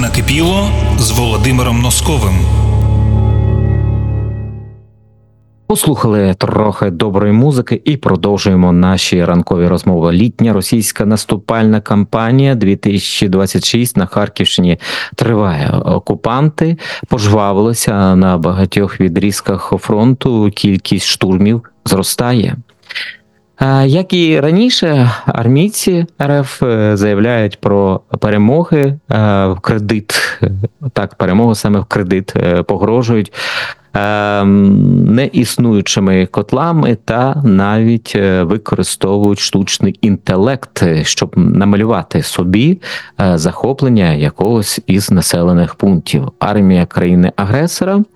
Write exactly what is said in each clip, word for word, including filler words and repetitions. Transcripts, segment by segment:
Накипіло з Володимиром Носковим. Послухали трохи доброї музики і продовжуємо наші ранкові розмови. Літня російська наступальна кампанія дві тисячі двадцять шість на Харківщині триває. Окупанти пожвавилися на багатьох відрізках фронту, кількість штурмів зростає. Як і раніше, армійці РФ заявляють про перемоги в кредит, так, перемогу саме в кредит, погрожують неіснуючими котлами та навіть використовують штучний інтелект, щоб намалювати собі захоплення якогось із населених пунктів. Армія країни-агресора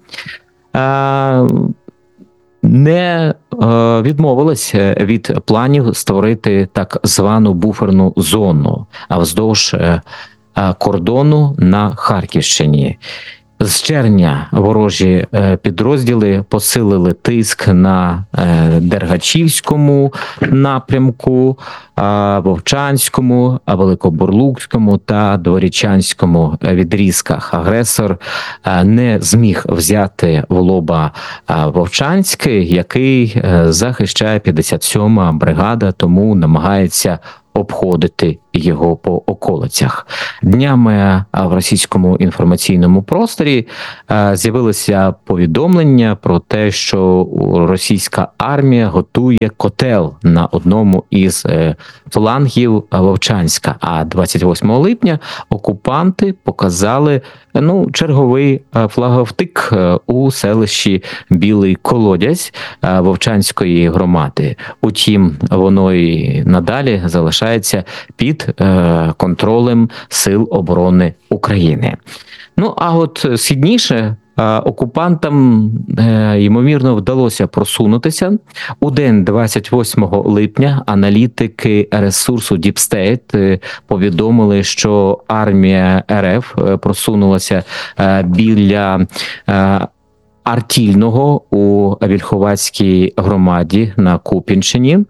не відмовилася від планів створити так звану буферну зону, а вздовж кордону на Харківщині. З червня ворожі підрозділи посилили тиск на Дергачівському напрямку, Вовчанському, Великобурлуцькому та Дворічанському відрізках. Агресор не зміг взяти в лоба Вовчанський, який захищає п'ятдесят сьома бригада, тому намагається обходити його по околицях. Днями в російському інформаційному просторі з'явилося повідомлення про те, що російська армія готує котел на одному із флангів Вовчанська. А двадцять восьмого липня окупанти показали ну, черговий флаговтик у селищі Білий Колодязь Вовчанської громади. Утім, воно і надалі залишається під контролем Сил оборони України. Ну, а от східніше окупантам, ймовірно, вдалося просунутися. У день двадцять восьмого липня аналітики ресурсу Deep State повідомили, що армія РФ просунулася біля Артільного у Вільховацькій громаді на Куп'янщині.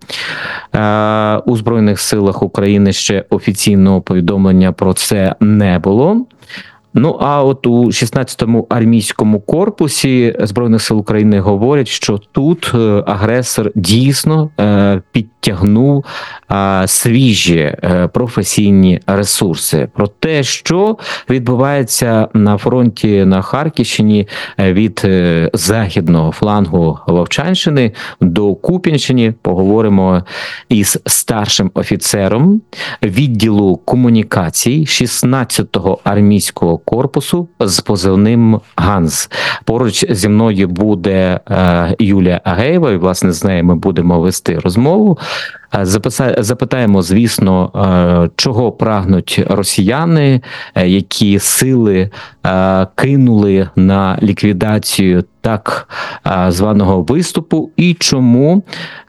У Збройних силах України ще офіційного повідомлення про це не було. Ну, а от у шістнадцятому армійському корпусі Збройних сил України говорять, що тут агресор дійсно підтягнув свіжі професійні ресурси. Про те, що відбувається на фронті на Харківщині від західного флангу Вовчанщини до Куп'янщини, поговоримо із старшим офіцером відділу комунікацій шістнадцятого армійського корпусу з позивним «Ганс». Поруч зі мною буде е, Юлія Агеєва, і, власне, з нею ми будемо вести розмову. Запитаємо, звісно, чого прагнуть росіяни, які сили кинули на ліквідацію так званого виступу і чому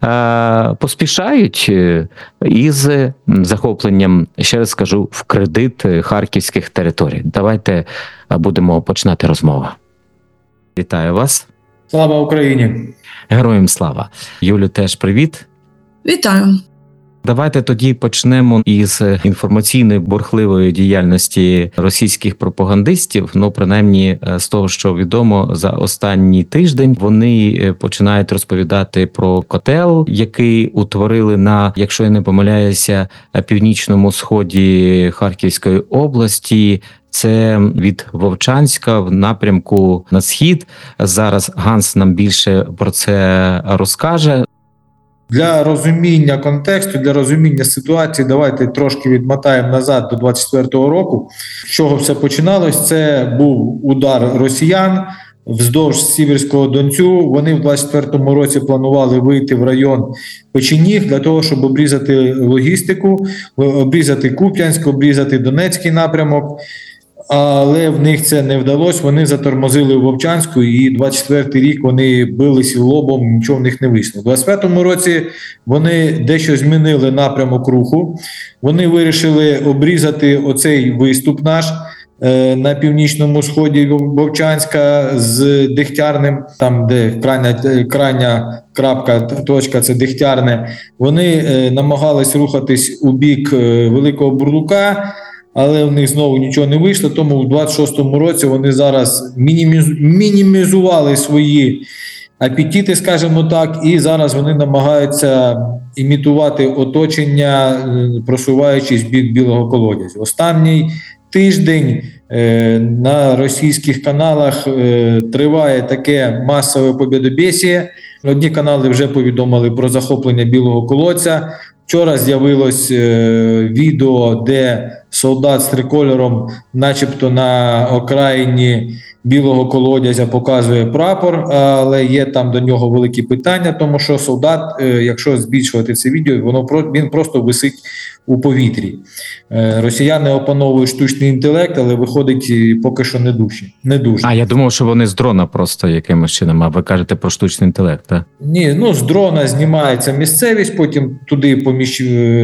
поспішають із захопленням, ще раз скажу, в кредит харківських територій. Давайте будемо починати розмову. Вітаю вас. Слава Україні! Героям слава! Юлю, теж привіт. Вітаю. Давайте тоді почнемо із інформаційної бурхливої діяльності російських пропагандистів. Ну, принаймні, з того, що відомо за останній тиждень, вони починають розповідати про котел, який утворили на, якщо я не помиляюся, північному сході Харківської області. Це від Вовчанська в напрямку на схід. Зараз Ганс нам більше про це розкаже. Для розуміння контексту, для розуміння ситуації, давайте трошки відмотаємо назад до двадцять четвертого року. З чого все починалось? Це був удар росіян вздовж Сіверського Донцю. Вони в двадцять четвертому році планували вийти в район Печеніг для того, щоб обрізати логістику, обрізати Куп'янськ, обрізати Донецький напрямок. Але в них це не вдалося, вони затормозили у Вовчанську, і двадцять четвертий рік вони билися лобом, нічого в них не вийшло. У двадцять п'ятому році вони дещо змінили напрямок руху, вони вирішили обрізати оцей виступ наш е, на північному сході Вовчанська з Дегтярним, там де крайня, крайня крапка, точка, це Дегтярне. Вони е, намагались рухатись у бік е, Великого Бурлука, але в них знову нічого не вийшло, тому у двадцять шостому році вони зараз мінімізували свої апетити, скажімо так, і зараз вони намагаються імітувати оточення, просуваючись в бік білого колодязю. Останній тиждень е, на російських каналах е, триває таке масове побєдобєсіє. Одні канали вже повідомили про захоплення білого колодця. Вчора з'явилось е, відео, де солдат з трикольором начебто на окраїні білого колодязя показує прапор, але є там до нього великі питання, тому що солдат, е, якщо збільшувати це відео, воно він просто висить у повітрі. Е, росіяни опановують штучний інтелект, але виходить поки що не дуже. Не дуже. А я думав, що вони з дрона просто якимось чином, а ви кажете про штучний інтелект, так? Ні, ну з дрона знімається місцевість, потім туди поміщ...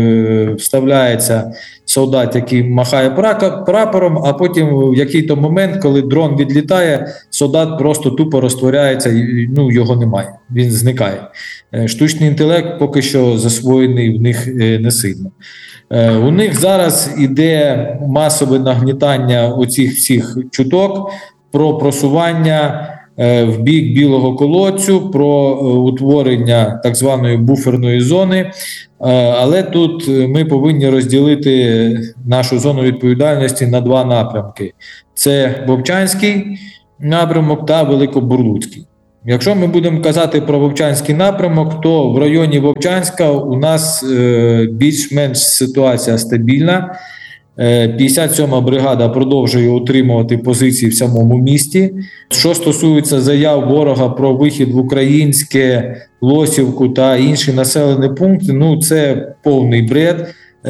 вставляється солдат, який махає прапором, а потім в який-то момент, коли дрон відлітає, солдат просто тупо розтворяється, і ну, його немає, він зникає. Штучний інтелект поки що засвоєний в них не сильно. У них зараз іде масове нагнітання оцих всіх чуток про просування в бік білого колодцю, про утворення так званої буферної зони. Але тут ми повинні розділити нашу зону відповідальності на два напрямки. Це Вовчанський напрямок та Великобурлуцький. Якщо ми будемо казати про Вовчанський напрямок, то в районі Вовчанська у нас більш-менш ситуація стабільна. п'ятдесят сьома бригада продовжує утримувати позиції в самому місті. Що стосується заяв ворога про вихід в Українське, Лосівку та інші населені пункти, ну це повний бред,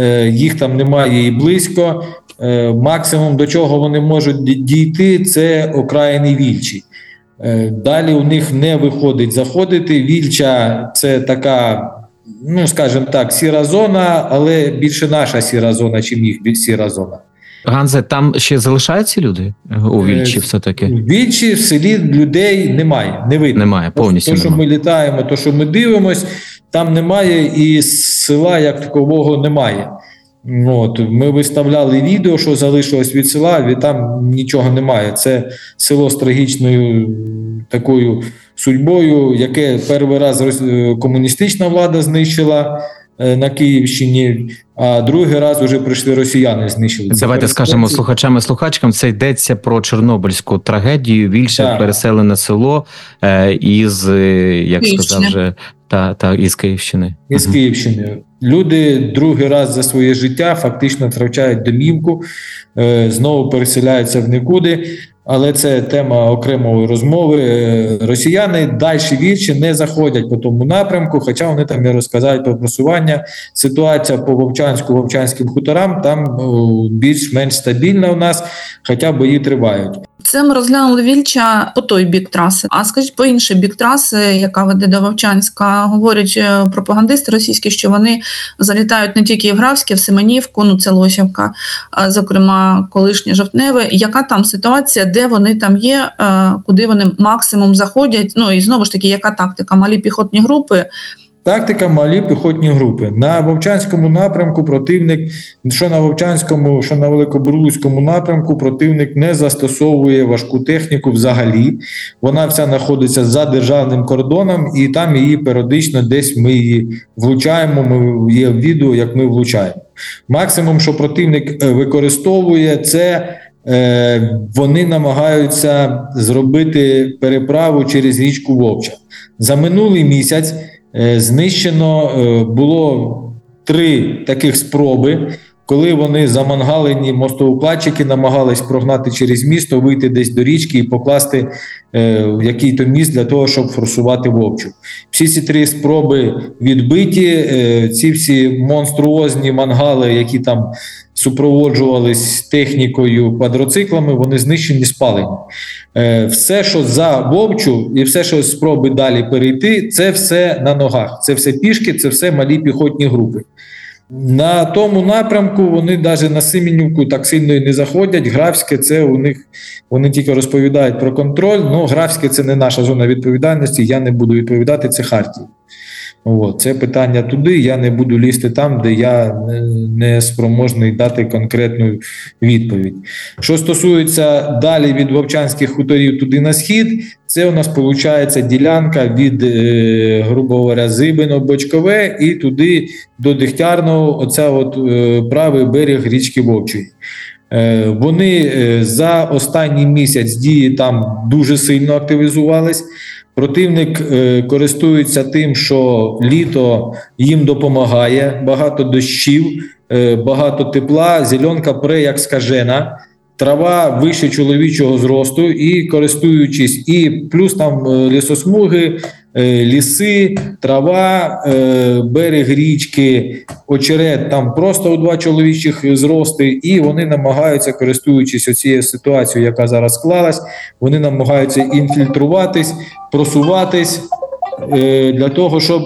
їх там немає і близько. Максимум, до чого вони можуть дійти, це окраїни Вільчі. Далі у них не виходить заходити. Вільча – це така, ну, скажімо так, сіра зона, але більше наша сіра зона, чим їх сіра зона. Ганзе, там ще залишаються люди у Вільчі все-таки? У Вільчі в селі людей немає, не видно. Немає, повністю То, що немає. ми літаємо, то, що ми дивимось, там немає і села як такового немає. От, ми виставляли відео, що залишилось від села, і там нічого немає. Це село з трагічною такою судьбою, яке перший раз комуністична влада знищила на Київщині, а другий раз вже прийшли росіяни, знищили. Давайте скажемо слухачам і слухачкам, це йдеться про Чорнобильську трагедію, Вільша, переселене село е, із, як Київщина. сказав вже, та, та, із Київщини. Із Київщини. Люди другий раз за своє життя фактично втрачають домівку, е, знову переселяються в нікуди. Але це тема окремої розмови. Росіяни далі Вільчі не заходять по тому напрямку, хоча вони там і розказують про просування. Ситуація по Вовчанську, Вовчанським хуторам там більш-менш стабільна у нас, хоча бої тривають. Це ми розглянули Вільча по той бік траси. А скажіть, по інший бік траси, яка веде до Вовчанська, говорять пропагандисти російські, що вони залітають не тільки в Графське, в Семенівку, ну це Лосівка, а, зокрема колишнє Жовтневе. Яка там ситуація, де вони там є, куди вони максимум заходять? Ну і знову ж таки, яка тактика? Малі піхотні групи? Тактика – малі піхотні групи. На Вовчанському напрямку противник, що на Вовчанському, що на Великобурлуцькому напрямку, противник не застосовує важку техніку взагалі. Вона вся знаходиться за державним кордоном, і там її періодично десь ми її влучаємо, ми, є відео, як ми влучаємо. Максимум, що противник використовує, це е, вони намагаються зробити переправу через річку Вовча. За минулий місяць знищено було три таких спроби, коли вони замангалені мостоукладчики намагались прогнати через місто, вийти десь до річки і покласти е, який-то міст для того, щоб форсувати Вовчу. Всі ці три спроби відбиті, е, ці всі монструозні мангали, які там супроводжувались технікою, квадроциклами, вони знищені, спалені. Е, все, що за Вовчу і все, що спроби далі перейти, це все на ногах, це все пішки, це все малі піхотні групи. На тому напрямку вони навіть на Семенівку так сильно і не заходять. Графське – це у них, вони тільки розповідають про контроль, але Графське – це не наша зона відповідальності, я не буду відповідати, це Хартія. От, це питання туди, я не буду лізти там, де я не, не спроможний дати конкретну відповідь. Що стосується далі від Вовчанських хуторів туди на схід, це у нас виходить ділянка від, е, грубо говоря, Зибино-Бочкове і туди до Дегтярного, оця от е, правий берег річки Вовчої. Е, вони е, за останній місяць дії там дуже сильно активізувались. Противник е, користується тим, що літо їм допомагає, багато дощів, е, багато тепла, зеленка пре як скажена, трава вище чоловічого зросту і користуючись, і плюс там е, лісосмуги, е, ліси, трава, е, берег річки, очерет, там просто у два чоловічих зрости, і вони намагаються, користуючись оцією ситуацією, яка зараз склалась, вони намагаються інфільтруватись, просуватись е, для того, щоб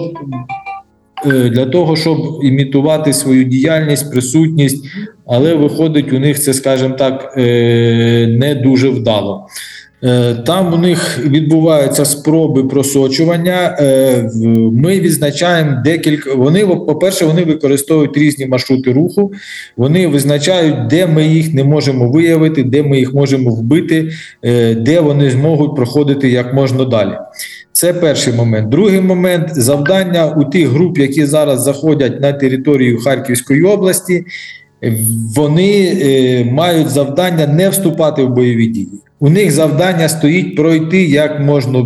е, для того, щоб імітувати свою діяльність, присутність, але виходить у них це, скажімо так, е, не дуже вдало. Е, Там у них відбуваються спроби просочування. Е, Ми відзначаємо декілька. Вони, по-перше, вони використовують різні маршрути руху. Вони визначають, де ми їх не можемо виявити, де ми їх можемо вбити, е, де вони зможуть проходити як можна далі. Це перший момент. Другий момент – завдання у тих груп, які зараз заходять на територію Харківської області, вони е, мають завдання не вступати в бойові дії. У них завдання стоїть пройти як можна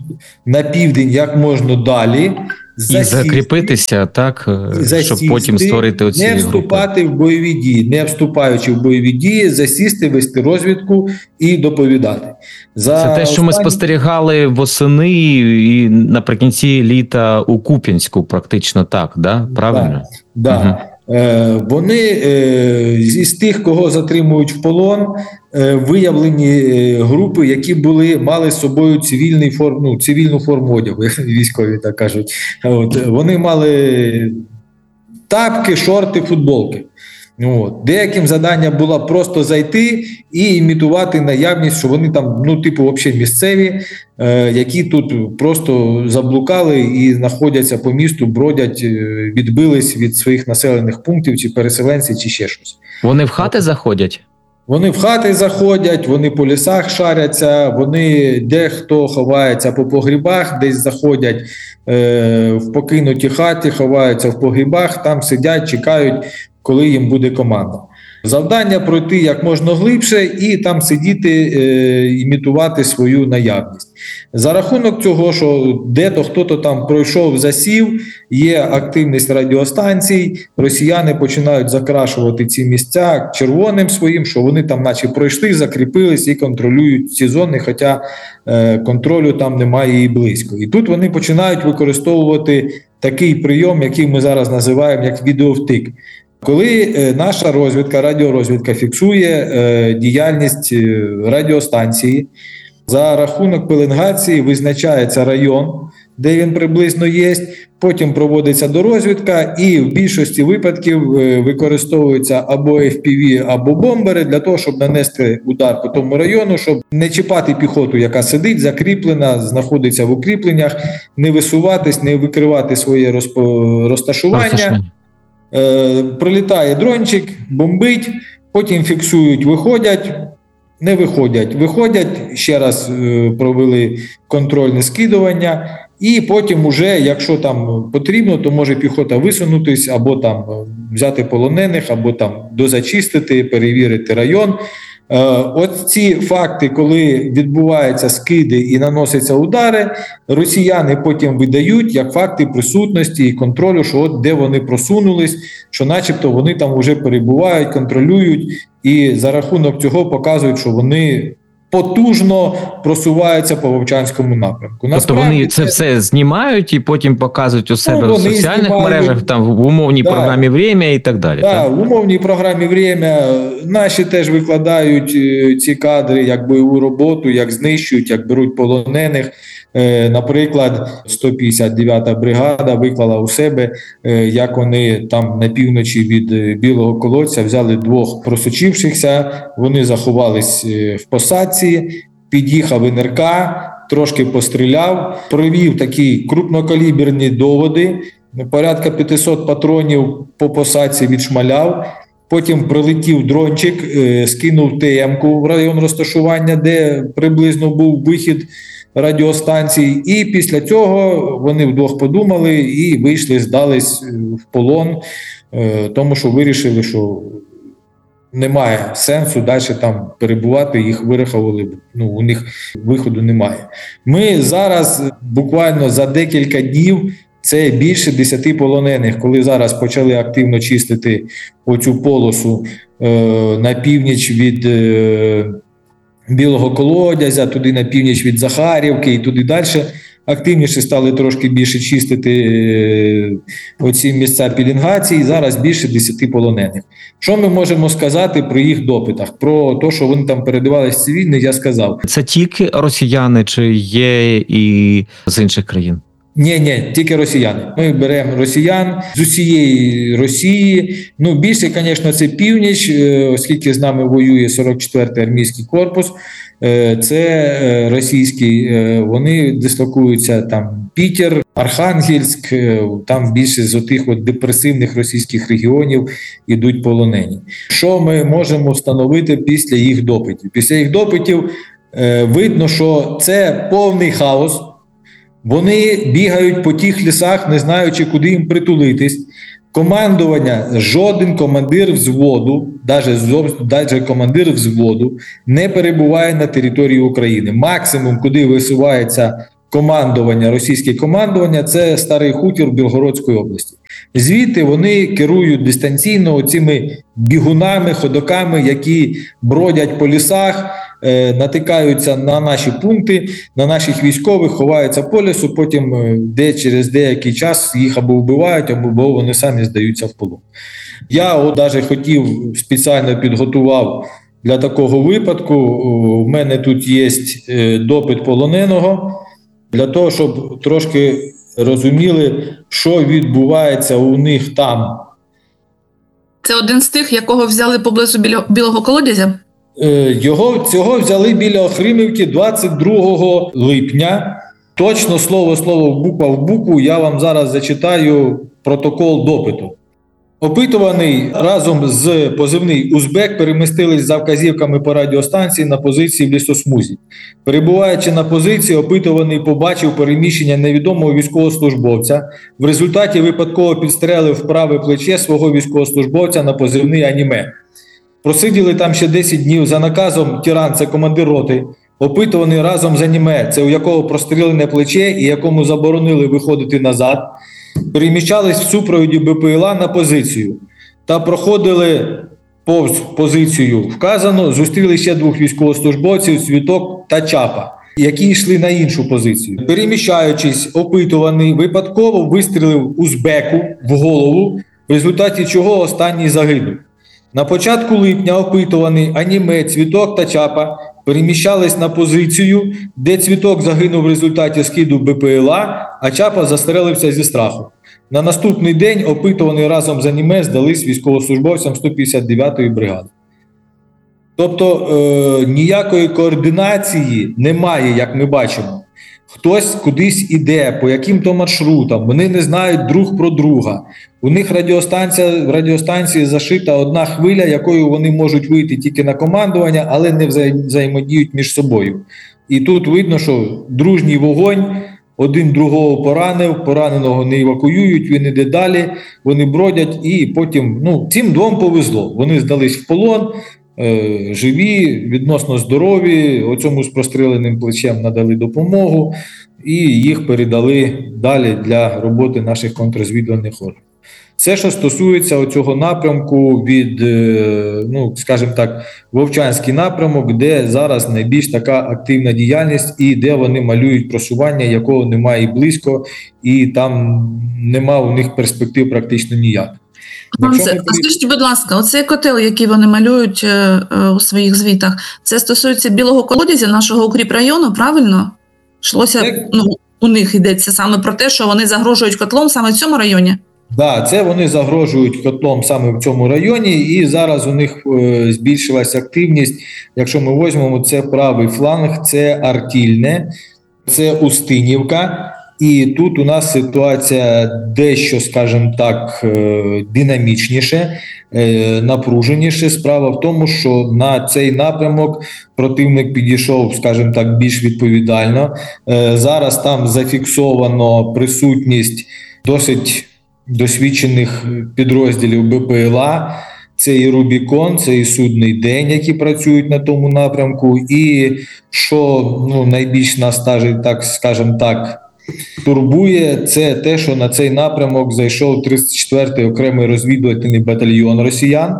на південь, як можна далі. Засісти, і закріпитися, так, засісти, щоб потім створити оці не вступати групи. В бойові дії, не вступаючи в бойові дії, засісти, вести розвідку і доповідати. За Це те, що останні... ми спостерігали восени і наприкінці літа у Куп'янську, практично так, да? Правильно? Так, да, угу. Е, вони е, із тих, кого затримують в полон, е, виявлені е, групи, які були, мали з собою цивільний форм, ну, цивільну форму одягу, військові так кажуть. От, вони мали тапки, шорти, футболки. От. Деяким завдання було просто зайти і імітувати наявність, що вони там, ну, типу, взагалі місцеві, е, які тут просто заблукали і знаходяться по місту, бродять, відбились від своїх населених пунктів, чи переселенці, чи ще щось. Вони в хати заходять? Вони в хати заходять, вони по лісах шаряться, вони дехто ховається по погрібах, десь заходять е, в покинуті хаті, ховаються в погрібах, там сидять, чекають, коли їм буде команда. Завдання пройти як можна глибше і там сидіти, е, імітувати свою наявність. За рахунок цього, що де-то хто-то там пройшов, засів, є активність радіостанцій, росіяни починають закрашувати ці місця червоним своїм, що вони там наче пройшли, закріпились і контролюють ці зони, хоча е, контролю там немає і близько. І тут вони починають використовувати такий прийом, який ми зараз називаємо як відеовтик. Коли е, наша розвідка, радіорозвідка фіксує е, діяльність е, радіостанції, за рахунок пеленгації визначається район, де він приблизно є, потім проводиться дорозвідка і в більшості випадків е, використовуються або еф пі ві, або бомбери для того, щоб нанести удар по тому району, щоб не чіпати піхоту, яка сидить, закріплена, знаходиться в укріпленнях, не висуватись, не викривати своє розпо... розташування. Е, прилітає дрончик, бомбить, потім фіксують, виходять, не виходять. Виходять, ще раз е, провели контрольне скидування, і потім уже, якщо там потрібно, то може піхота висунутись, або там взяти полонених, або там дозачистити, перевірити район. Е, от ці факти, коли відбуваються скиди і наносяться удари, росіяни потім видають як факти присутності і контролю, що от де вони просунулись, що начебто вони там вже перебувають, контролюють, і за рахунок цього показують, що вони потужно просуваються по Вовчанському напрямку. Тобто вони це все знімають і потім показують у себе ну, в соціальних знімають, мережах, там в умовній да, програмі «Время» і так далі. Да, так, в умовній програмі «Время» наші теж викладають ці кадри як бойову роботу, як знищують, як беруть полонених. Наприклад, сто п'ятдесят дев'ята бригада виклала у себе, як вони там на півночі від Білого Колодця взяли двох просочившихся, вони заховались в посадці, під'їхав ен ер ка, трошки постріляв, провів такі крупнокаліберні доводи, порядка п'ятсот патронів по посадці відшмаляв. Потім прилетів дрончик, скинув Те Емку в район розташування, де приблизно був вихід радіостанції. І після цього вони вдвох подумали і вийшли, здались в полон, тому що вирішили, що немає сенсу далі там перебувати, їх вирахували, ну, у них виходу немає. Ми зараз буквально за декілька днів, це більше десяти полонених, коли зараз почали активно чистити оцю полосу е, на північ від е, Білого Колодязя, туди на північ від Захарівки і туди далі. Активніше стали трошки більше чистити е, оці місця пелінгації, зараз більше десяти полонених. Що ми можемо сказати про їх допитах? Про те, що вони там передавались цивільні, я сказав. Це тільки росіяни чи є і з інших країн? Ні, ні, тільки росіяни. Ми беремо росіян з усієї Росії. Ну, більше, звісно, це північ, оскільки з нами воює сорок четвертий армійський корпус. Це російський, вони дислокуються там Пітер, Архангельськ, там більше з отих от депресивних російських регіонів ідуть полонені. Що ми можемо встановити після їх допитів? Після їх допитів видно, що це повний хаос. Вони бігають по тих лісах, не знаючи, куди їм притулитись. Командування, жоден командир взводу, навіть командир взводу, не перебуває на території України. Максимум, куди висувається командування, російське командування, це Старий Хутір в Білгородської області. Звідти вони керують дистанційно цими бігунами, ходоками, які бродять по лісах, натикаються на наші пункти, на наших військових, ховаються по лісу, потім де через деякий час їх або вбивають, або вони самі здаються в полон. Я от навіть хотів, спеціально підготував для такого випадку, у мене тут є допит полоненого, для того, щоб трошки розуміли, що відбувається у них там. Це один з тих, якого взяли поблизу Білого Колодязя? Його, цього взяли біля Охримівки двадцять другого липня. Точно слово-слово, буква в букву, я вам зараз зачитаю протокол допиту. Опитуваний разом з позивний «Узбек» перемістились за вказівками по радіостанції на позиції в лісосмузі. Перебуваючи на позиції, опитуваний побачив переміщення невідомого військовослужбовця. В результаті випадково підстрелив в праве плече свого військовослужбовця на позивний «Аніме». Просиділи там ще десять днів за наказом «Тиран», це командир роти, опитуваний разом з «Аніме», це у якого прострілене плече і якому заборонили виходити назад, переміщались в супроводі Бе Пе Еле А на позицію та проходили повз позицію вказано, зустріли ще двох військовослужбовців Цвіток та Чапа, які йшли на іншу позицію. Переміщаючись, опитуваний випадково вистрілив узбеку в голову, в результаті чого останній загинув. На початку липня опитуваний «Аніме», Цвіток та Чапа переміщались на позицію, де Цвіток загинув в результаті скиду Бе Пе Еле А, а Чапа застрелився зі страху. На наступний день опитуваний разом з «Аніме» здались військовослужбовцям сто п'ятдесят дев'ятої бригади. Тобто е- ніякої координації немає, як ми бачимо. Хтось кудись іде, по яким-то маршрутам, вони не знають друг про друга. У них радіостанція, в радіостанції зашита одна хвиля, якою вони можуть вийти тільки на командування, але не взаємодіють між собою. І тут видно, що дружній вогонь, один другого поранив, пораненого не евакуюють, він іде далі, вони бродять і потім, ну, цим двом повезло. Вони здались в полон, е, живі, відносно здорові, оцьому з простреленим плечем надали допомогу і їх передали далі для роботи наших контррозвідувальних органів. Це, що стосується цього напрямку від, ну, скажімо так, Вовчанський напрямок, де зараз найбільш така активна діяльність і де вони малюють просування, якого немає і близько, і там нема у них перспектив практично ніяк. Це, скажіть, будь ласка, оцей котел, який вони малюють е, е, у своїх звітах, це стосується Білого Колодязя, нашого укріпрайону, правильно? Шлося, ну, у них йдеться саме про те, що вони загрожують котлом саме в цьому районі? Так, да, це вони загрожують котлом саме в цьому районі, і зараз у них е, збільшилася активність. Якщо ми візьмемо, це правий фланг, це Артільне, Це Устинівка. І тут у нас ситуація дещо, скажімо так, динамічніше, напруженіше. Справа в тому, що на цей напрямок противник підійшов, скажімо так, більш відповідально. Зараз там зафіксовано присутність досить досвідчених підрозділів Б П Л А. Це і Рубікон, це і Судний день, які працюють на тому напрямку. І що ну, найбільш нас, так, скажімо так, турбує, це те, що на цей напрямок зайшов тридцять четвертий окремий розвідувальний батальйон росіян.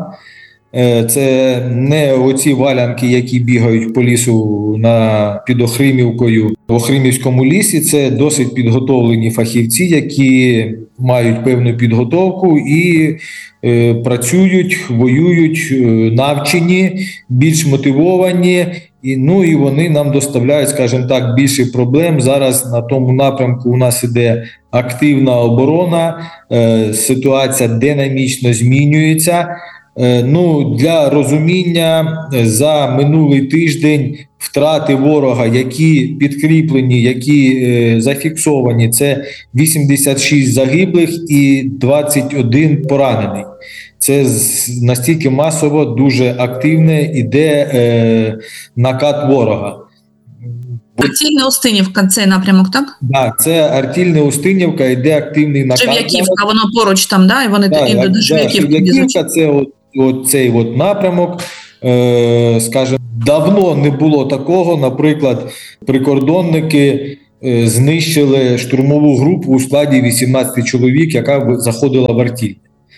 Це не оці валянки, які бігають по лісу на, під Охримівкою в Охримівському лісі. Це досить підготовлені фахівці, які мають певну підготовку і е, працюють, воюють, е, навчені, більш мотивовані. І, ну, і вони нам доставляють, скажімо так, більше проблем. Зараз на тому напрямку у нас іде активна оборона, е, ситуація динамічно змінюється. Ну, для розуміння, за минулий тиждень втрати ворога, які підкріплені, які е, зафіксовані, це вісімдесят шість загиблих і двадцять один поранений. Це настільки масово, дуже активне іде е, накат ворога. Артільна Устинівка, цей напрямок, так? Так, да, це Артільна Устинівка, йде активний накат. Жив'яківка, воно поруч там, да? І вони да, до да, Жив'яківки біжуть. Це от, от цей от напрямок. Е, скажімо, давно не було такого, наприклад, прикордонники е, знищили штурмову групу у складі вісімнадцять чоловік, яка заходила в Артіль.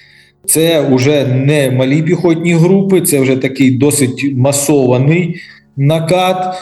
Це вже не малі піхотні групи, це вже такий досить масований накат.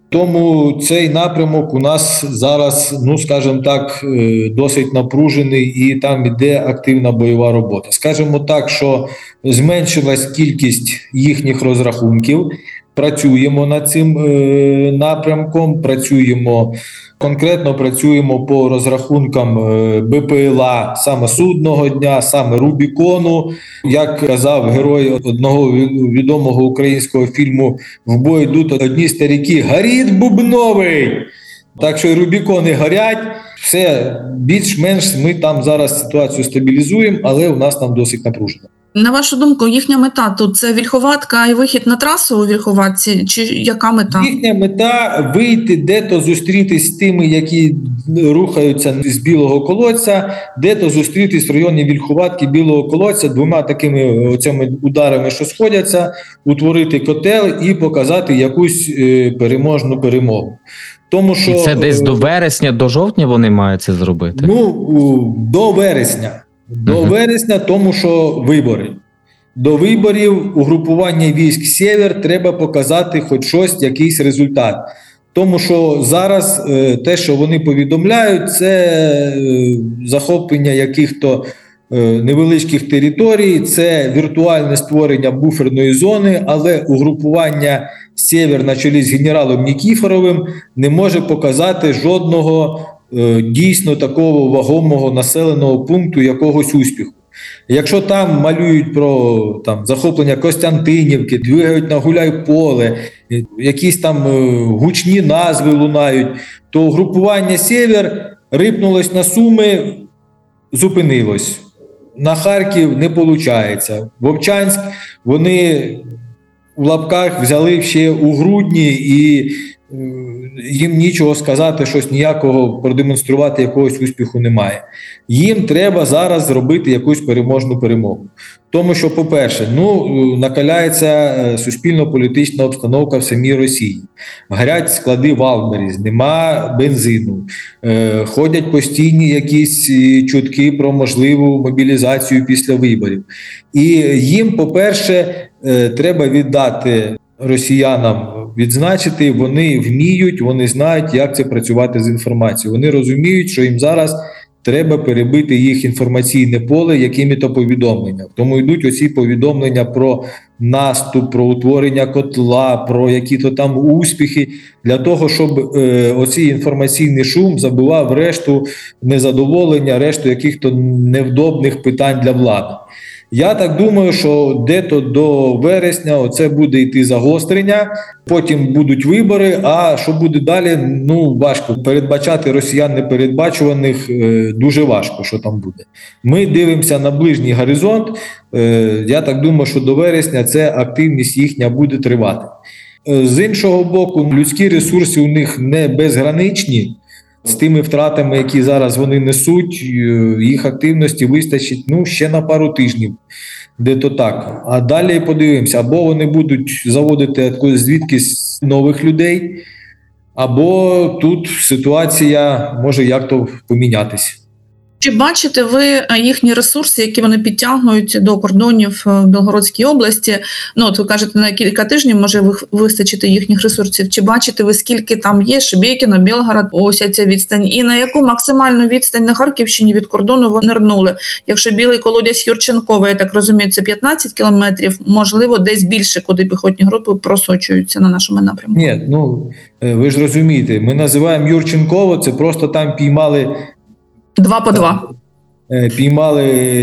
Тому цей напрямок у нас зараз, ну скажімо так, досить напружений і там іде активна бойова робота. Скажімо так, що зменшилась кількість їхніх розрахунків, працюємо над цим е, напрямком, працюємо, конкретно працюємо по розрахункам е, Б П Л А саме Судного дня, саме Рубікону. Як казав герой одного відомого українського фільму «В бой йдуть одні старіки, горить Бубновий!» Так що і Рубікони горять, все, більш-менш ми там зараз ситуацію стабілізуємо, але у нас там досить напружено. На вашу думку, їхня мета тут це Вільховатка і вихід на трасу у Вільховатці, чи яка мета? Їхня мета – вийти, де-то зустрітись з тими, які рухаються з Білого Колодця, де-то зустрітись в районі Вільховатки, Білого Колодця, двома такими оцими ударами, що сходяться, утворити котел і показати якусь е, переможну перемогу. Тому що, і це десь до вересня, до жовтня вони мають це зробити? Ну, до вересня. До uh-huh. вересня, тому що вибори. До виборів угрупування військ «Сєвєр» треба показати хоч щось, якийсь результат. Тому що зараз е, те, що вони повідомляють, це е, захоплення яких-то е, невеличких територій, це віртуальне створення буферної зони, але угрупування «Сєвєр» на чолі з генералом Нікіфоровим не може показати жодного дійсно такого вагомого населеного пункту, якогось успіху. Якщо там малюють про там, захоплення Костянтинівки, двигають на Гуляйполе, якісь там гучні назви лунають, то угрупування «Сєвєр» рипнулось на Суми, зупинилось. На Харків не виходить. Вовчанськ вони в лапках взяли ще у грудні і їм нічого сказати, щось ніякого продемонструвати, якогось успіху немає. Їм треба зараз зробити якусь переможну перемогу. Тому що, по-перше, ну, накаляється суспільно-політична обстановка в самій Росії. Горять склади Валмеріз, нема бензину, е, ходять постійні якісь чутки про можливу мобілізацію після виборів. І їм, по-перше, е, треба віддати росіянам, відзначити, вони вміють, вони знають, як це працювати з інформацією. Вони розуміють, що їм зараз треба перебити їх інформаційне поле якими-то повідомленнями. Тому йдуть оці повідомлення про наступ, про утворення котла, про які-то там успіхи, для того, щоб е, оцей інформаційний шум забивав решту незадоволення, решту яких-то невдобних питань для влади. Я так думаю, що дето до вересня оце буде йти загострення, потім будуть вибори, а що буде далі, ну важко. Передбачати росіян непередбачуваних дуже важко, що там буде. Ми дивимося на ближній горизонт, я так думаю, що до вересня ця активність їхня буде тривати. З іншого боку, людські ресурси у них не безграничні. З тими втратами, які зараз вони несуть, їх активності вистачить ну, ще на пару тижнів, де-то так. А далі подивимося, або вони будуть заводити звідкись нових людей, або тут ситуація може як-то помінятися. Чи бачите ви їхні ресурси, які вони підтягують до кордонів в Білгородській області? Ну, от ви кажете, на кілька тижнів може вистачити їхніх ресурсів. Чи бачите ви, скільки там є Шебекіно, Білгород, ось ця відстань? І на яку максимальну відстань на Харківщині від кордону вони нирнули? Якщо Білий колодязь Юрченкове, я так розумію, це п'ятнадцять кілометрів, можливо, десь більше, куди піхотні групи просочуються на нашому напрямку? Ні, ну, ви ж розумієте, ми називаємо Юрченково, це просто там піймали Два по два. Піймали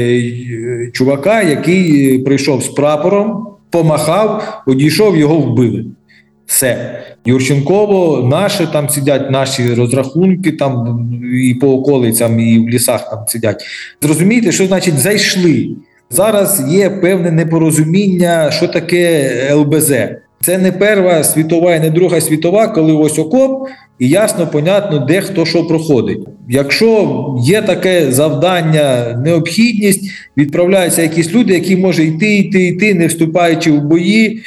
чувака, який прийшов з прапором, помахав, одійшов, його вбили. Все. Юрченково, наші, там сидять наші розрахунки, там і по околицям, і в лісах там сидять. Зрозумієте, що значить зайшли? Зараз є певне непорозуміння, що таке ел бе зет. Це не Перша світова і не Друга світова, коли ось окоп, і ясно, понятно, де хто що проходить. Якщо є таке завдання, необхідність, відправляються якісь люди, які можуть йти, йти, йти, не вступаючи в бої,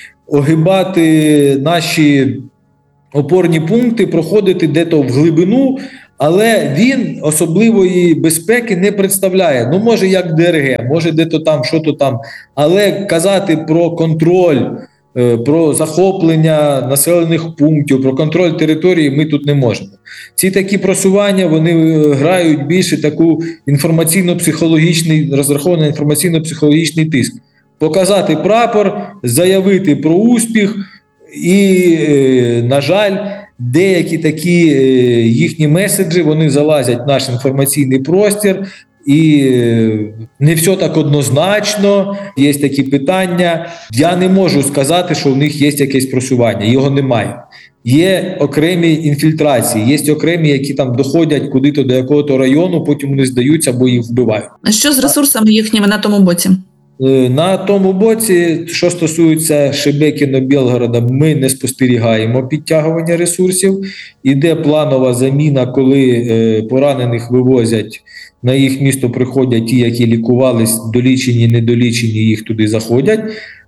огибати наші опорні пункти, проходити дето в глибину, але він особливої безпеки не представляє. Ну, може, як де ер ге, може, де-то там, що-то там, але казати про контроль, про захоплення населених пунктів, про контроль території ми тут не можемо. Ці такі просування, вони грають більше таку інформаційно-психологічний, розрахований інформаційно-психологічний тиск. Показати прапор, заявити про успіх і, на жаль, деякі такі їхні меседжі, вони залазять в наш інформаційний простір, і не все так однозначно, є такі питання. Я не можу сказати, що в них є якесь просування, його немає. Є окремі інфільтрації, є окремі, які там доходять куди-то до якого-то району, потім вони здаються, бо їх вбивають. А що з ресурсами їхніми на тому боці? На тому боці, що стосується Шебекіно, Білгорода, ми не спостерігаємо підтягування ресурсів. Іде планова заміна, коли поранених вивозять, на їх місто приходять ті, які лікувались, долічені, недолічені, їх туди заходять.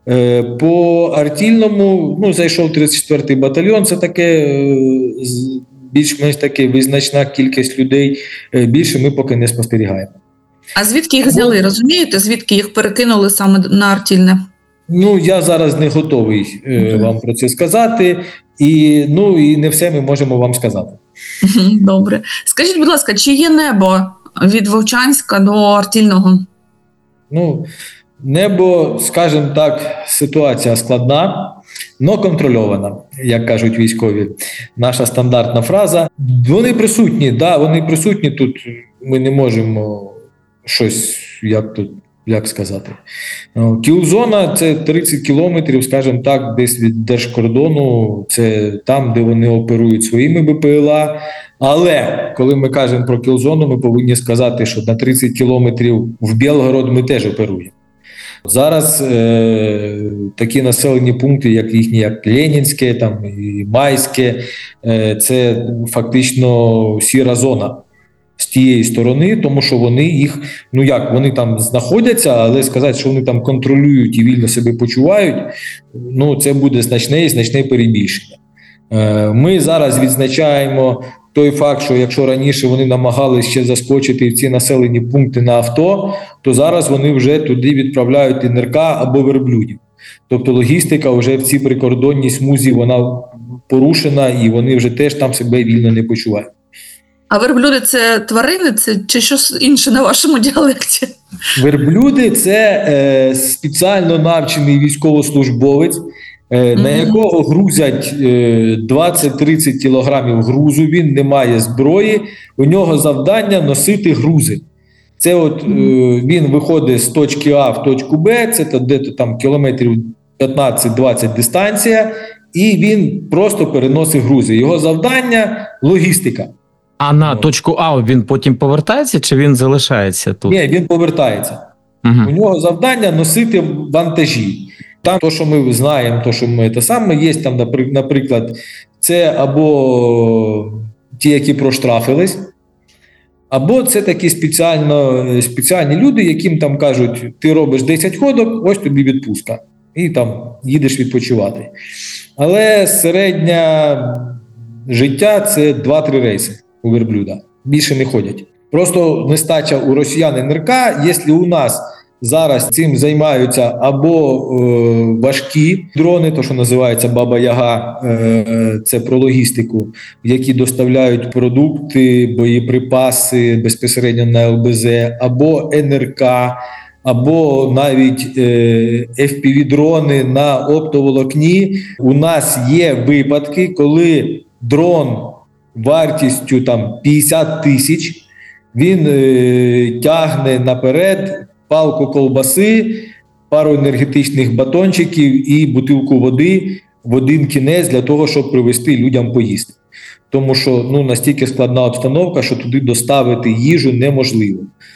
По Артільному, ну, зайшов тридцять четвертий батальйон, це таке більш-менш таке визначна кількість людей, більше ми поки не спостерігаємо. А звідки їх взяли, розумієте? Звідки їх перекинули саме на Артільне? Ну, я зараз не готовий е, вам про це сказати, і, ну, і не все ми можемо вам сказати. Добре. Скажіть, будь ласка, чи є небо від Вовчанська до Артільного? Ну, небо, скажімо так, ситуація складна, но контрольована, як кажуть військові. Наша стандартна фраза. Вони присутні, да, вони присутні тут, ми не можемо щось, як тут, як сказати. Кілзона – це тридцять кілометрів, скажімо так, десь від держкордону, це там, де вони оперують своїми бе пе ел а. Але, коли ми кажемо про кілзону, ми повинні сказати, що на тридцять кілометрів в Білгород ми теж оперуємо. Зараз е, такі населені пункти, як їхні, як Ленінське, там, і Майське, е, це фактично сіра зона з тієї сторони, тому що вони їх, ну як, вони там знаходяться, але сказати, що вони там контролюють і вільно себе почувають, ну це буде значне і значне перебільшення. Е, ми зараз відзначаємо той факт, що якщо раніше вони намагалися ще заскочити в ці населені пункти на авто, то зараз вони вже туди відправляють ен ер ка або верблюдів. Тобто логістика вже в цій прикордонній смузі, вона порушена і вони вже теж там себе вільно не почувають. А верблюди – це тварини, це чи щось інше на вашому діалекті? Верблюди – це е, спеціально навчений військовослужбовець, е, на якого грузять е, двадцять-тридцять кілограмів грузу, він не має зброї, у нього завдання носити грузи. Це от е, він виходить з точки А в точку Б, це то, де-то там кілометрів п'ятнадцять-двадцять дистанція, і він просто переносить грузи. Його завдання – логістика. А на точку А він потім повертається, чи він залишається тут? Ні, він повертається. Угу. У нього завдання носити вантажі. Там, то, що ми знаємо, то, що ми те саме, є там, наприклад, це або ті, які проштрафились, або це такі спеціально, спеціальні люди, яким там кажуть, ти робиш десять ходок, ось тобі відпустка. І там їдеш відпочивати. Але середнє життя – це два-три рейси у верблюда. Більше не ходять. Просто нестача у росіян ен ер ка, якщо у нас зараз цим займаються або е, важкі дрони, то що називається Баба-Яга, е, це про логістику, які доставляють продукти, боєприпаси безпосередньо на ел бе зет, або ен ер ка, або навіть е, еф пі ві-дрони на оптоволокні. У нас є випадки, коли дрон вартістю там п'ятдесят тисяч, він е, тягне наперед палку ковбаси, пару енергетичних батончиків і бутилку води в один кінець для того, щоб привезти людям поїсти. Тому що ну, настільки складна обстановка, що туди доставити їжу неможливо.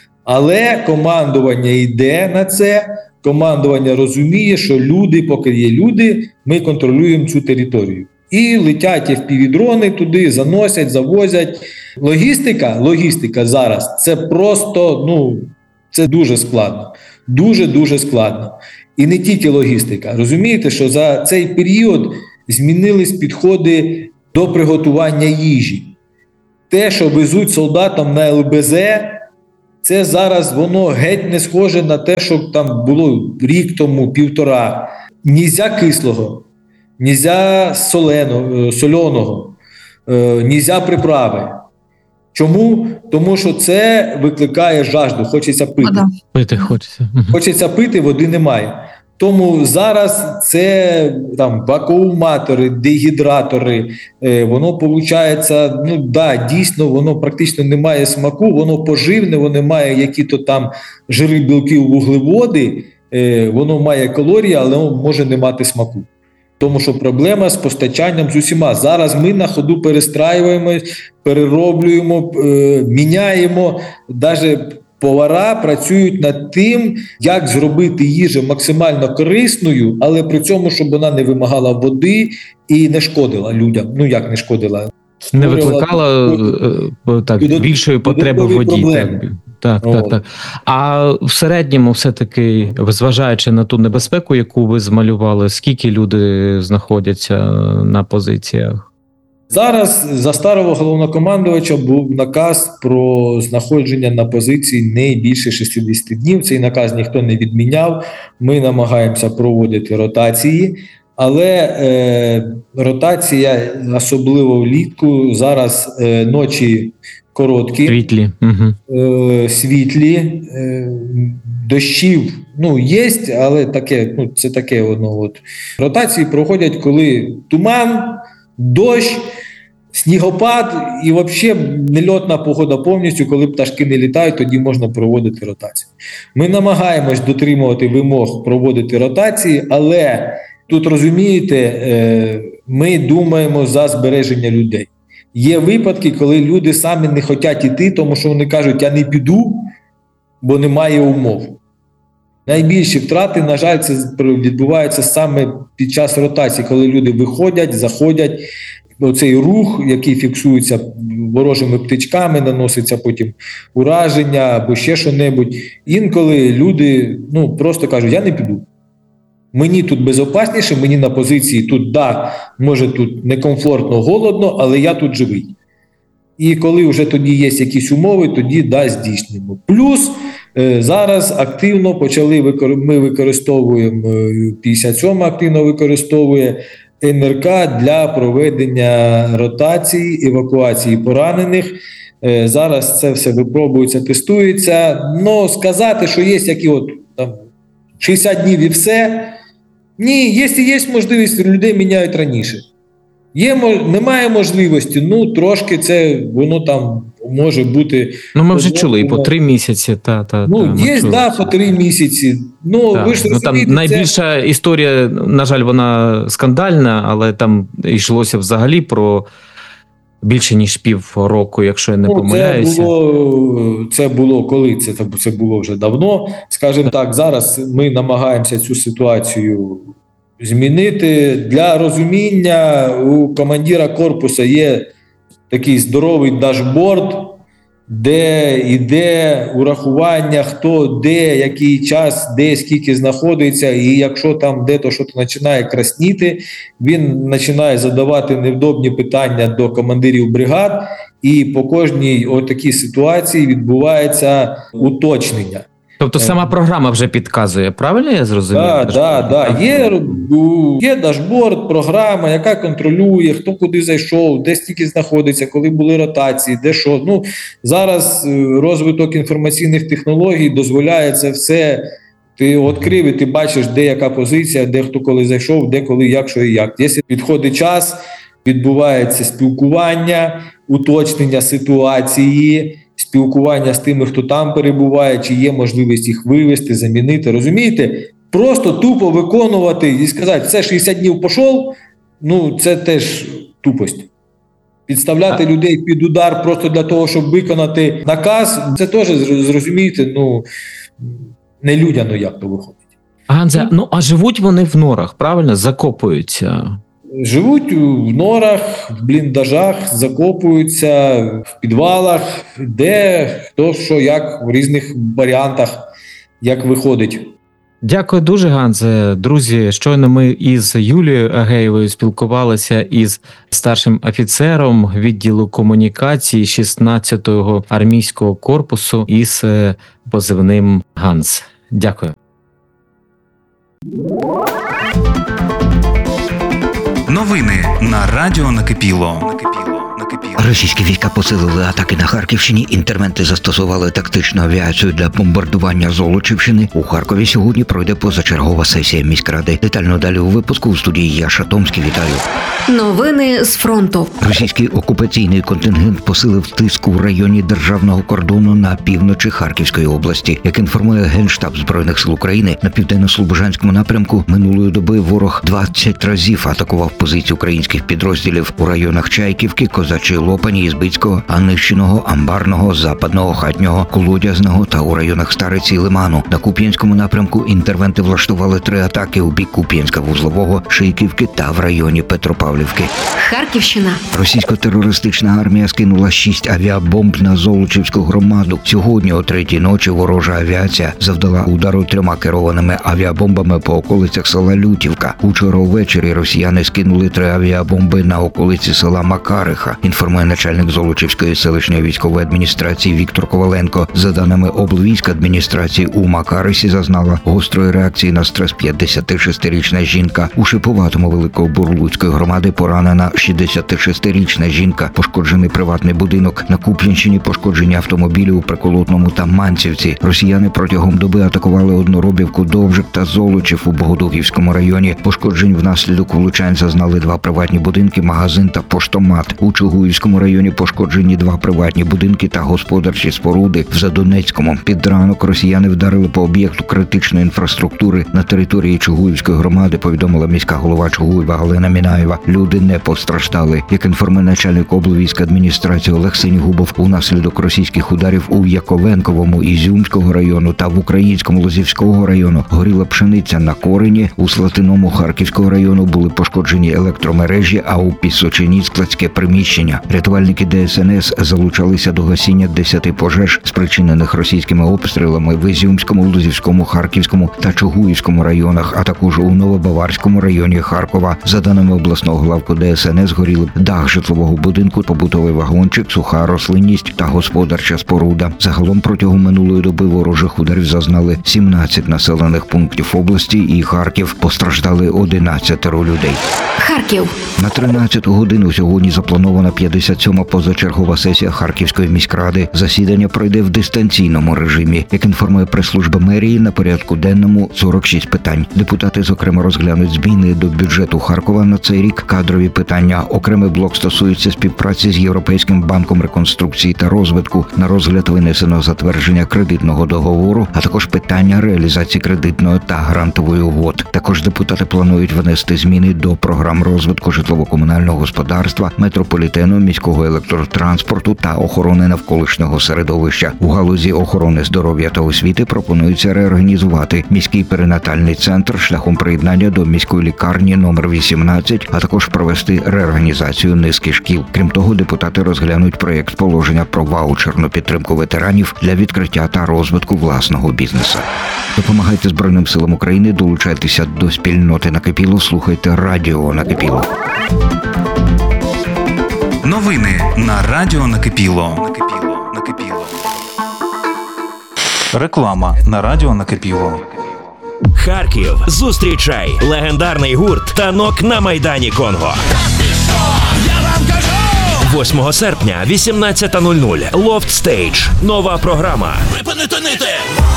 Але командування йде на це, командування розуміє, що люди, поки є люди, ми контролюємо цю територію. І летять еф пі ві-дрони туди, заносять, завозять. Логістика, логістика зараз – це просто, ну, це дуже складно. Дуже-дуже складно. І не тільки логістика. Розумієте, що за цей період змінились підходи до приготування їжі. Те, що везуть солдатам на ел бе зет, це зараз воно геть не схоже на те, що там було рік тому, півтора. Нельзя кислого, нельзя соленого, сольоного, нельзя приправи. Чому? Тому що це викликає жажду, хочеться пити. Вода. Пити хочеться. Хочеться пити, води немає. Тому зараз це там вакууматори, дегідратори, е, воно виходить, ну да, дійсно, воно практично не має смаку, воно поживне, воно має які-то там жири, білки, вуглеводи, е, воно має калорії, але воно може не мати смаку. Тому що проблема з постачанням з усіма. Зараз ми на ходу перестраюємось, перероблюємо, е, міняємо, навіть повара працюють над тим, як зробити їжу максимально корисною, але при цьому, щоб вона не вимагала води і не шкодила людям. Ну, як не шкодила? Не викликала е, так, більшої потреби в воді. Так, так, так, так. А в середньому все-таки, зважаючи на ту небезпеку, яку ви змалювали, скільки люди знаходяться на позиціях? Зараз за старого головнокомандувача був наказ про знаходження на позиції не більше шістдесят днів. Цей наказ ніхто не відміняв. Ми намагаємося проводити ротації, але е, ротація, особливо влітку, зараз е, ночі короткі, світлі, угу. е, світлі е, дощів, ну, є, але таке, ну, це таке воно. От. Ротації проходять, коли туман, дощ, снігопад і взагалі нельотна погода повністю, коли пташки не літають, тоді можна проводити ротацію. Ми намагаємось дотримувати вимог проводити ротації, але тут, розумієте, ми думаємо за збереження людей. Є випадки, коли люди самі не хочуть йти, тому що вони кажуть, я не піду, бо немає умов. Найбільші втрати, на жаль, це відбувається саме під час ротації, коли люди виходять, заходять, оцей рух, який фіксується ворожими птичками, наноситься потім ураження або ще що-небудь. Інколи люди ну, просто кажуть, я не піду. Мені тут безпечніше, мені на позиції тут, да, може тут некомфортно, голодно, але я тут живий. І коли вже тоді є якісь умови, тоді да, здійснюємо. Плюс е, зараз активно почали, викор... ми використовуємо, п'ятдесят сьома активно використовує ен ер ка для проведення ротації, евакуації поранених. Е, зараз це все випробується, тестується. Но сказати, що є які от там шістдесят днів і все. Ні, якщо є можливість, людей міняють раніше. Є, немає можливості, ну трошки це воно там може бути. Ну ми вже чули і по три місяці. Та, та, ну, та, є, так, да, по три місяці. Ну, та. ви ж ну, там це... найбільша історія, на жаль, вона скандальна, але там йшлося взагалі про більше ніж пів року, якщо я не ну, помиляюся. Це було, це було коли? Це, це було вже давно. Скажімо так, зараз ми намагаємося цю ситуацію змінити. Для розуміння у командира корпусу є такий здоровий дашборд, де йде урахування, хто де, який час, де, скільки знаходиться, і якщо там де-то щось починає красніти, він починає задавати невдобні питання до командирів бригад, і по кожній отакій ситуації відбувається уточнення. Тобто сама програма вже підказує, правильно я зрозумів? Так, так, так. Є, є дашборд, програма, яка контролює, хто куди зайшов, де стільки знаходиться, коли були ротації, де що. Ну, зараз розвиток інформаційних технологій дозволяє це все. Ти відкрив і ти бачиш, де яка позиція, де хто коли зайшов, де коли, як, що і як. Якщо підходить час, відбувається спілкування, уточнення ситуації, спілкування з тими, хто там перебуває, чи є можливість їх вивести, замінити. Розумієте? Просто тупо виконувати і сказати, все, шістдесят днів пішов, ну це теж тупость. Підставляти а. людей під удар просто для того, щоб виконати наказ, це теж, зрозумієте, ну, не людяно, як то виходить. Ганзе, ну а живуть вони в норах, правильно? Закопуються? Живуть в норах, в бліндажах, закопуються, в підвалах, де, хто, що, як, в різних варіантах, як виходить. Дякую дуже, Ганзе. Друзі, щойно ми із Юлією Агеєвою спілкувалися із старшим офіцером відділу комунікації шістнадцятого армійського корпусу із позивним Ганс. Дякую. Новини на радіо Накипіло. Російські війська посилили атаки на Харківщині, інтервенти застосували тактичну авіацію для бомбардування Золочівщини. У Харкові сьогодні пройде позачергова сесія міськради. Детально далі у випуску. У студії Яша Томський. Вітаю. Новини з фронту. Російський окупаційний контингент посилив тиск у районі державного кордону на півночі Харківської області. Як інформує Генштаб Збройних сил України, на південно-слобожанському напрямку минулої доби ворог двадцять разів атакував позиції українських підрозділів у районах Чайківки, Козачої Лопані, Ізбицького, Анищиного, Амбарного, Западного, Хатнього, Колодязного та у районах Стариці і Лиману. На Куп'янському напрямку інтервенти влаштували три атаки у бік Куп'янська-Вузлового, Шийківки та в районі Петропавлівки. Харківщина. Російсько-терористична армія скинула шість авіабомб на Золочівську громаду. Сьогодні о третій ночі ворожа авіація завдала удару трьома керованими авіабомбами по околицях села Лютівка. Учора ввечері росіяни скинули три авіабомби на околиці села Макариха. Інформує начальник Золочівської селищної військової адміністрації Віктор Коваленко. За даними облвійськадміністрації, у Макарисі зазнала гострої реакції на стрес п'ятдесятишестирічна жінка. У Шиповатому Великобурлуцької громади поранена шістдесятишестирічна жінка. Пошкоджений приватний будинок. На Куп'янщині пошкоджені автомобілі у Приколотному та Манцівці. Росіяни протягом доби атакували Одноробівку, Довжик та Золочів у Богодухівському районі. Пошкоджень внаслідок влучань зазнали два приватні будинки, магазин та поштомат. У Чугуївському районі пошкоджені два приватні будинки та господарчі споруди. В Задонецькому під ранок росіяни вдарили по об'єкту критичної інфраструктури на території Чугуївської громади, повідомила міська голова Чугуєва Галина Мінаєва. Люди не постраждали. Як інформує начальник облвійськадміністрації Олег Синігубов, унаслідок російських ударів у Яковенковому Ізюмського району та в Українському Лозівського району горіла пшениця на Корені. У Слатиному Харківського району були пошкоджені електромережі, а у Пісочині складське приміщення. Рятувальники Де Ес Ен Ес залучалися до гасіння десяти пожеж, спричинених російськими обстрілами в Ізюмському, Лозівському, Харківському та Чугуївському районах, а також у Новобаварському районі Харкова. За даними обласного главку Де Ес Ен Ес, горіли дах житлового будинку, побутовий вагончик, суха рослинність та господарча споруда. Загалом протягом минулої доби ворожих ударів зазнали сімнадцять населених пунктів області і Харків. Постраждали одинадцятеро людей. Харків. На тринадцяту годину сьогодні запланована п'ятдесят сьома позачергова сесія Харківської міськради. Засідання пройде в дистанційному режимі. Як інформує прес-служба мерії, на порядку денному сорок шість питань. Депутати, зокрема, розглянуть зміни до бюджету Харкова на цей рік, кадрові питання. Окремий блок стосується співпраці з Європейським банком реконструкції та розвитку. На розгляд винесено затвердження кредитного договору, а також питання реалізації кредитної та грантової угод. Також депутати планують внести зміни до програм розвитку житлово-комунального господарства, метрополітену, міського електротранспорту та охорони навколишнього середовища. У галузі охорони здоров'я та освіти пропонується реорганізувати міський перинатальний центр шляхом приєднання до міської лікарні номер вісімнадцять, а також провести реорганізацію низки шкіл. Крім того, депутати розглянуть проєкт положення про ваучерну підтримку ветеранів для відкриття та розвитку власного бізнесу. Допомагайте Збройним силам України, долучайтеся до спільноти Накипіло, слухайте радіо Накипіло. Новини на Радіо Накипіло. Накипіло. Накипіло. Реклама на Радіо Накипіло. Харків, зустрічай легендарний гурт «Танок» на Майдані Конго. восьмого серпня, вісімнадцята нуль нуль. Loft Stage. Нова програма. Припинити нити!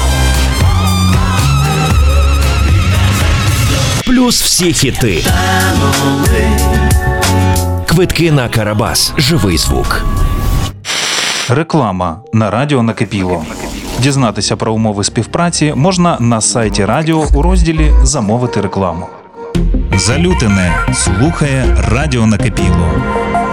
Плюс всі хіти. Квитки на Карабас. Живий звук. Реклама на Радіо Накипіло. Дізнатися про умови співпраці можна на сайті радіо у розділі «Замовити рекламу». Залютине слухає Радіо Накипіло.